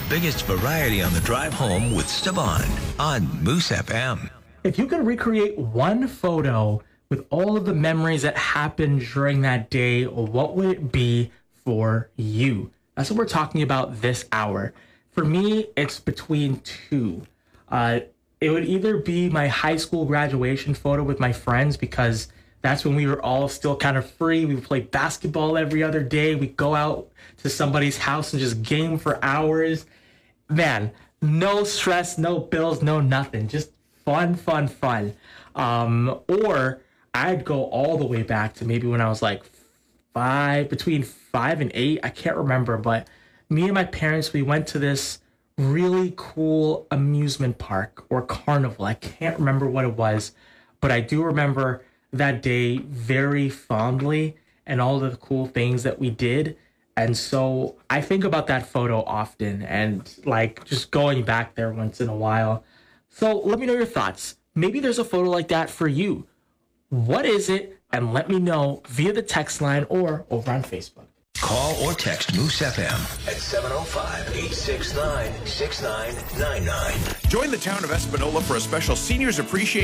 biggest variety on the drive home with Esteban on Moose FM. If you could recreate one photo with all of the memories that happened during that day, what would it be for you? That's what we're talking about this hour. For me, it's between two. It would either be my high school graduation photo with my friends, because that's when we were all still kind of free. We would play basketball every other day. We'd go out to somebody's house and just game for hours. Man, no stress, no bills, no nothing. Just fun. Or I'd go all the way back to maybe when I was like between 5 and 8. I can't remember, but me and my parents, we went to this really cool amusement park or carnival. I can't remember what it was, but I do remember that day very fondly and all the cool things that we did. And so I think about that photo often and like just going back there once in a while. So let me know your thoughts. Maybe there's a photo like that for you. What is it? And let me know via the text line or over on Facebook. Call or text Moose FM at 705-869-6999. Join the town of Espanola for a special Seniors Appreciation